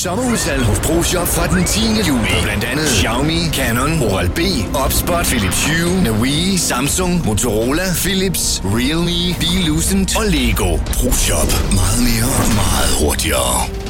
Sommerudsalg hos ProShop fra den 10. juli. Blandt andet Xiaomi, Canon, Oral-B, Opspot, Philips Hue, Nawee, Samsung, Motorola, Philips, Realme, Belucent og Lego. ProShop. Meget mere, meget hurtigere.